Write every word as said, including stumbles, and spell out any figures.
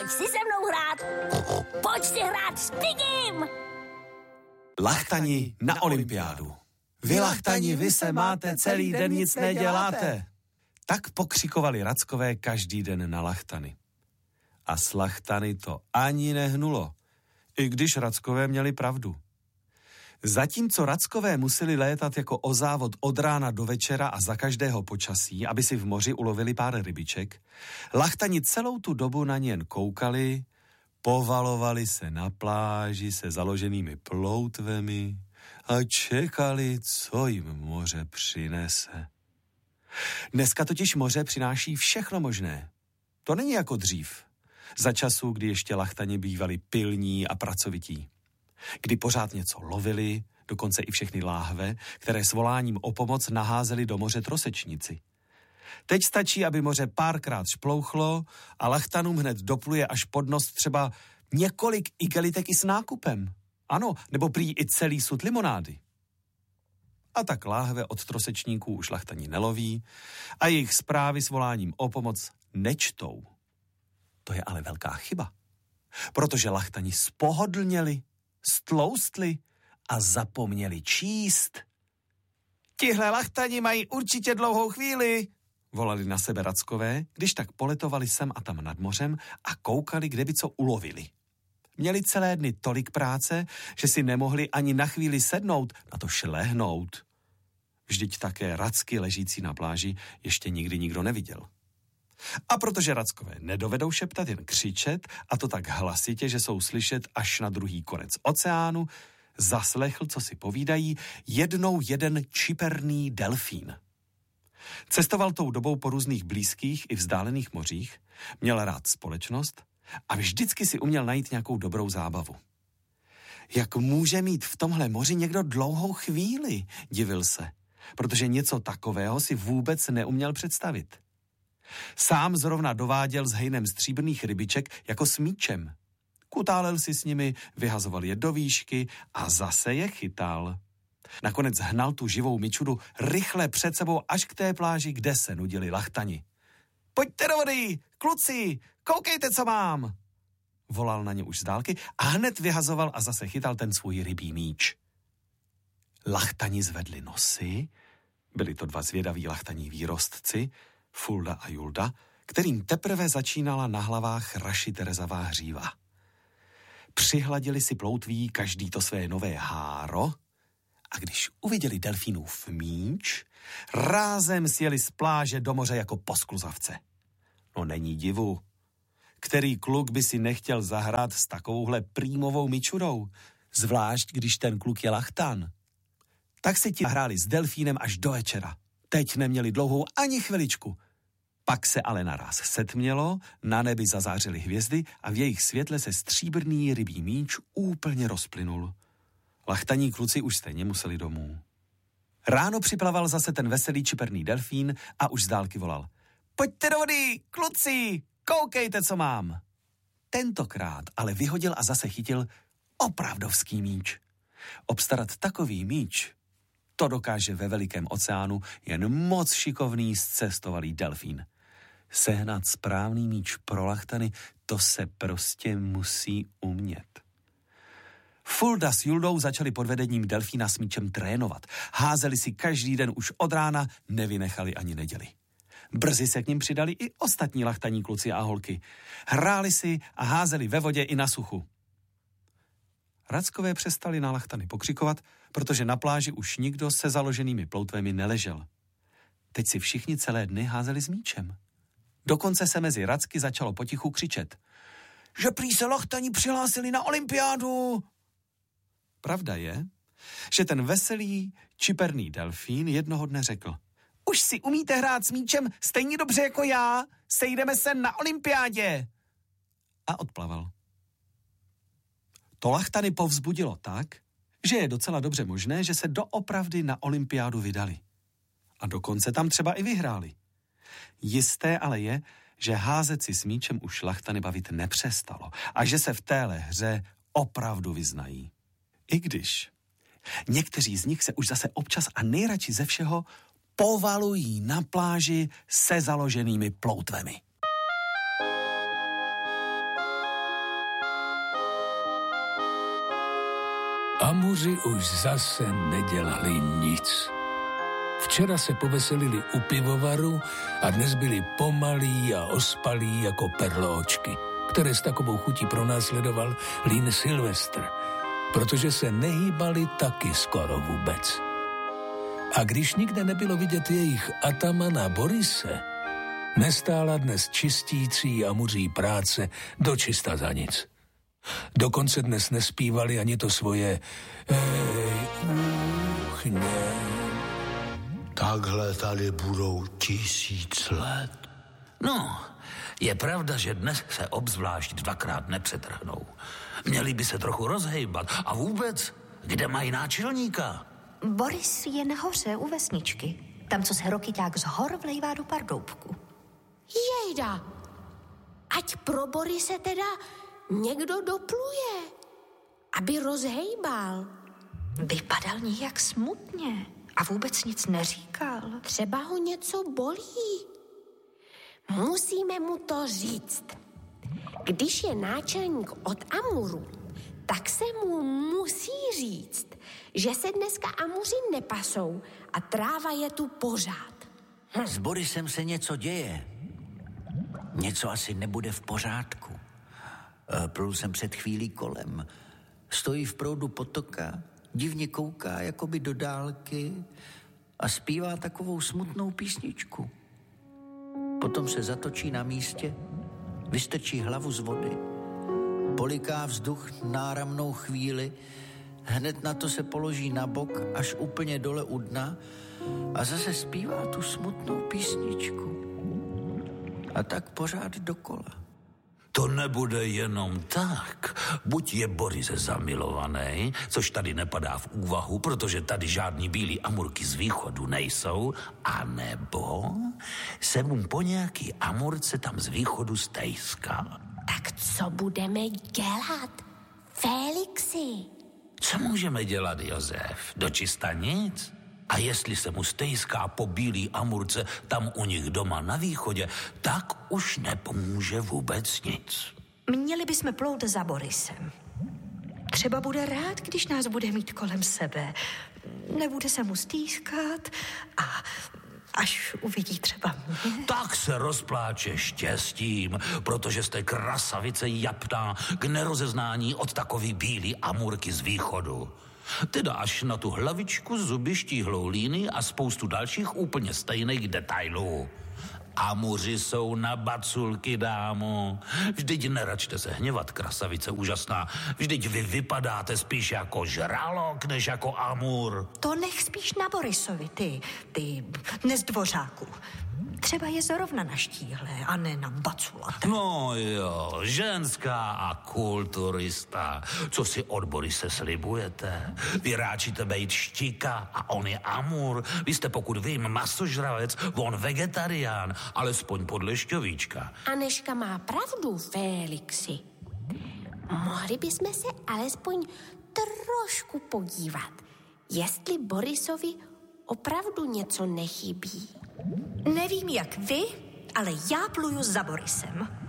Pojď si se mnou hrát. Pojď si hrát s Pigim. Lachtani na olympiádu. Vy lachtani, vy se máte, celý den nic neděláte. Tak pokřikovali Rackové každý den na lachtany. A s lachtany to ani nehnulo, i když Rackové měli pravdu. Zatímco Rackové museli létat jako o závod od rána do večera a za každého počasí, aby si v moři ulovili pár rybiček, lachtani celou tu dobu na ně jen koukali, povalovali se na pláži se založenými ploutvemi a čekali, co jim moře přinese. Dneska totiž moře přináší všechno možné. To není jako dřív, za času, kdy ještě lachtani bývali pilní a pracovití. Kdy pořád něco lovili, dokonce i všechny láhve, které s voláním o pomoc naházeli do moře trosečníci. Teď stačí, aby moře párkrát šplouchlo a lachtanům hned dopluje až pod nos třeba několik igelitek i s nákupem. Ano, nebo prý i celý sud limonády. A tak láhve od trosečníků už lachtani neloví a jejich zprávy s voláním o pomoc nečtou. To je ale velká chyba, protože lachtani spohodlněli, stloustli a zapomněli číst. Tihle lachtani mají určitě dlouhou chvíli, volali na sebe Rackové, když tak poletovali sem a tam nad mořem a koukali, kde by co ulovili. Měli celé dny tolik práce, že si nemohli ani na chvíli sednout, na to šlehnout. Vždyť také Racky ležící na pláži ještě nikdy nikdo neviděl. A protože Rackové nedovedou šeptat, jen křičet, a to tak hlasitě, že jsou slyšet až na druhý konec oceánu, zaslechl, co si povídají, jednou jeden čiperný delfín. Cestoval tou dobou po různých blízkých i vzdálených mořích, měl rád společnost a vždycky si uměl najít nějakou dobrou zábavu. Jak může mít v tomhle moři někdo dlouhou chvíli, divil se, protože něco takového si vůbec neuměl představit. Sám zrovna dováděl s hejnem stříbrných rybiček jako s míčem. Kutálel si s nimi, vyhazoval je do výšky a zase je chytal. Nakonec hnal tu živou mičudu rychle před sebou až k té pláži, kde se nudili lachtani. Pojďte do vody, kluci, koukejte, co mám! Volal na ně už z dálky a hned vyhazoval a zase chytal ten svůj rybí míč. Lachtani zvedli nosy, byli to dva zvědaví lachtaní výrostci, Fulda a Julda, kterým teprve začínala na hlavách rašit rezavá hříva. Přihladili si ploutví každý to své nové háro a když uviděli delfínův míč, rázem sjeli z pláže do moře jako poskluzavce. No není divu. Který kluk by si nechtěl zahrát s takovouhle prýmovou mičurou, zvlášť když ten kluk je lachtan. Tak si ti hráli s delfínem až do večera. Teď neměli dlouhou ani chviličku. Pak se ale naraz setmělo, na nebi zazářily hvězdy a v jejich světle se stříbrný rybí míč úplně rozplynul. Lachtaní kluci už stejně museli domů. Ráno připlaval zase ten veselý čiperný delfín a už z dálky volal. Pojďte do vody, kluci, koukejte, co mám. Tentokrát ale vyhodil a zase chytil opravdovský míč. Obstarat takový míč, to dokáže ve velikém oceánu jen moc šikovný zcestovalý delfín. Sehnat správný míč pro lachtany, to se prostě musí umět. Fulda s Juldou začali pod vedením delfína s míčem trénovat. Házeli si každý den už od rána, nevynechali ani neděli. Brzy se k nim přidali i ostatní lachtaní kluci a holky. Hráli si a házeli ve vodě i na suchu. Rackové přestali na lachtany pokřikovat, protože na pláži už nikdo se založenými ploutvemi neležel. Teď si všichni celé dny házeli s míčem. Dokonce se mezi Racky začalo potichu křičet. Že prý se lachtani přihlásili na olympiádu! Pravda je, že ten veselý, čiperný delfín jednoho dne řekl. Už si umíte hrát s míčem stejně dobře jako já, sejdeme se na olympiádě! A odplaval. To lachtany povzbudilo tak, že je docela dobře možné, že se doopravdy na olympiádu vydali. A dokonce tam třeba i vyhráli. Jisté ale je, že házet si s míčem už lachtany bavit nepřestalo a že se v téhle hře opravdu vyznají. I když někteří z nich se už zase občas a nejradši ze všeho povalují na pláži se založenými ploutvemi. Amuři už zase nedělali nic. Včera se poveselili u pivovaru a dnes byli pomalí a ospalí jako perlóčky, které s takovou chutí pronásledoval Lín Silvestr, protože se nehýbali taky skoro vůbec. A když nikde nebylo vidět jejich atamana Borise, nestála dnes čistící amuří práce dočista za nic. Dokonce dnes nespívali ani to svoje Ej, uchně. Takhle tady budou tisíc let. No, je pravda, že dnes se obzvlášť dvakrát nepřetrhnou. Měli by se trochu rozhejbat. A vůbec, kde mají náčelníka? Boris je nahoře u vesničky. Tam, co se Rokyťák z hor vlejvá do Pardoubku. Jejda, ať pro Borise teda někdo dopluje, aby rozhejbal. Vypadal nějak smutně a vůbec nic neříkal. Třeba ho něco bolí. Musíme mu to říct. Když je náčelník od Amuru, tak se mu musí říct, že se dneska Amuři nepasou a tráva je tu pořád. Hm. S Borisem se něco děje. Něco asi nebude v pořádku. Plul jsem před chvílí kolem. Stojí v proudu potoka, divně kouká jakoby do dálky a zpívá takovou smutnou písničku. Potom se zatočí na místě, vystrčí hlavu z vody, poliká vzduch náramnou chvíli, hned na to se položí na bok až úplně dole u dna a zase zpívá tu smutnou písničku. A tak pořád dokola. To nebude jenom tak. Buď je Boris zamilovaný, což tady nepadá v úvahu, protože tady žádný bílí amurky z východu nejsou, anebo se mu po nějaký amurce tam z východu stejská. Tak co budeme dělat, Félixi? Co můžeme dělat, Josef? Dočista nic? A jestli se mu stejská po bílý amurce tam u nich doma na východě, tak už nepomůže vůbec nic. Měli bychom plout za Borisem. Třeba bude rád, když nás bude mít kolem sebe. Nebude se mu stýskat a až uvidí třeba mě. Tak se rozpláče štěstím, protože jste krasavice japná k nerozeznání od takový bílý amurky z východu. Teda až na tu hlavičku, zuby, štíhlou líny a spoustu dalších úplně stejných detailů. Amuři jsou na baculky, dámo. Vždyť neračte se hněvat, krasavice úžasná. Vždyť vy vypadáte spíš jako žralok, než jako amur. To nech spíš na Borisovi, ty, ty nezdvořáku. Třeba je zrovna na štíhle a ne na baculaté. No jo, ženská a kulturista. Co si od Borise slibujete? Vy ráčíte bejt štika a on je amur. Vy jste, pokud vím, masožravec, on vegetarián, alespoň podle Šťovíčka. Aneška má pravdu, Félixi. Mohli bychom se alespoň trošku podívat, jestli Borisovi opravdu něco nechybí. Nevím, jak vy, ale já pluju za Borisem.